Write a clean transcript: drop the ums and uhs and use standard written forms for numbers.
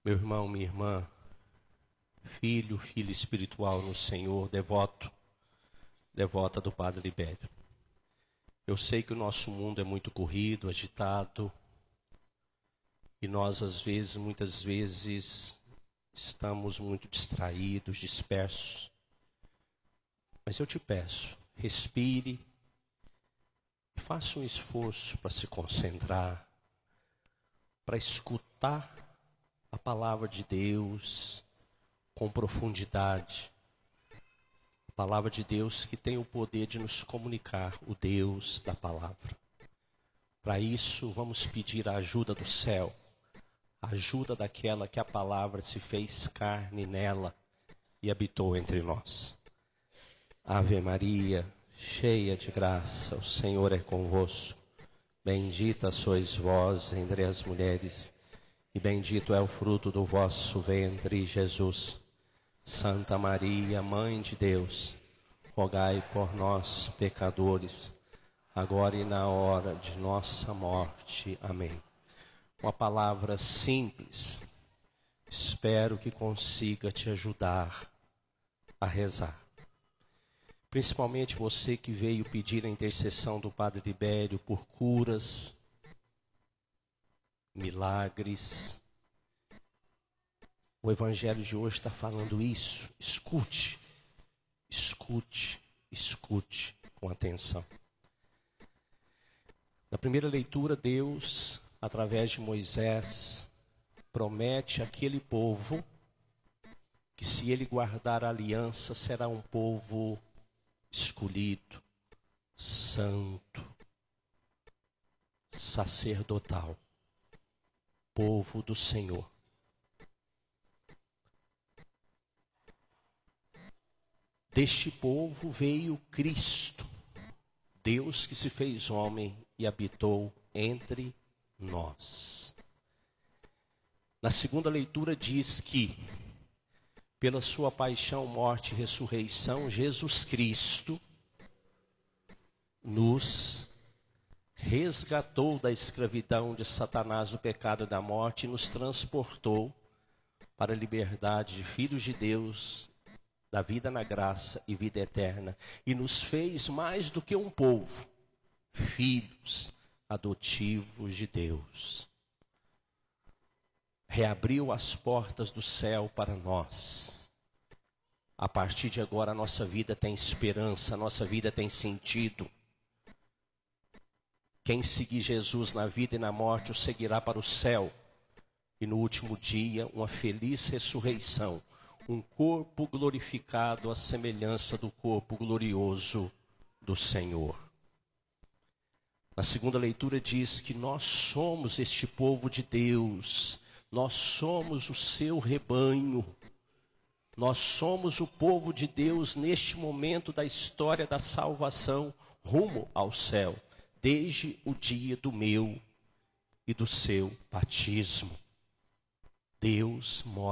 Meu irmão, minha irmã, filho, filha espiritual no Senhor, devoto, devota do Padre Libério. Eu sei que o nosso mundo é muito corrido, agitado, e nós muitas vezes, estamos muito distraídos, dispersos. Mas eu te peço, respire, faça um esforço para se concentrar, para escutar a palavra de Deus com profundidade. A palavra de Deus que tem o poder de nos comunicar o Deus da palavra. Para isso, vamos pedir a ajuda do céu, a ajuda daquela que a palavra se fez carne nela e habitou entre nós. Ave Maria, cheia de graça, o Senhor é convosco. Bendita sois vós entre as mulheres, e bendito é o fruto do vosso ventre, Jesus. Santa Maria, Mãe de Deus, rogai por nós, pecadores, agora e na hora de nossa morte. Amém. Uma palavra simples, espero que consiga te ajudar a rezar. Principalmente você que veio pedir a intercessão do Padre Libério por curas, milagres. O Evangelho de hoje está falando isso. Escute, escute, escute com atenção. Na primeira leitura, Deus, através de Moisés, promete àquele povo que se ele guardar a aliança, será um povo escolhido, santo, sacerdotal, povo do Senhor. Deste povo veio Cristo, Deus que se fez homem e habitou entre nós. Na segunda leitura diz que, pela sua paixão, morte e ressurreição, Jesus Cristo nos resgatou da escravidão de Satanás, do pecado e da morte, e nos transportou para a liberdade de filhos de Deus, da vida na graça e vida eterna, e nos fez mais do que um povo, filhos adotivos de Deus. Reabriu as portas do céu para nós. A partir de agora a nossa vida tem esperança, a nossa vida tem sentido. Quem seguir Jesus na vida e na morte o seguirá para o céu. E no último dia, uma feliz ressurreição. Um corpo glorificado à semelhança do corpo glorioso do Senhor. Na segunda leitura diz que nós somos este povo de Deus. Nós somos o seu rebanho. Nós somos o povo de Deus neste momento da história da salvação rumo ao céu. Desde o dia do meu e do seu batismo. Deus mora